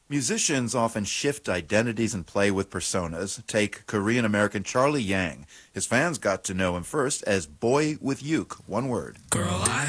Musicians often shift identities and play with personas. Take Korean-American Charlie Yang. His fans got to know him first as Boy with Uke, one word. Girl, I